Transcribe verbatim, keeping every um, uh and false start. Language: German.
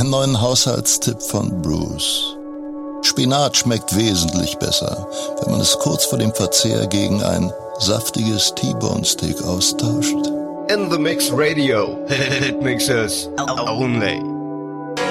einen neuen Haushaltstipp von Bruce. Spinat schmeckt wesentlich besser, wenn man es kurz vor dem Verzehr gegen ein saftiges T-Bone Steak austauscht. In the Mix Radio. It makes us only.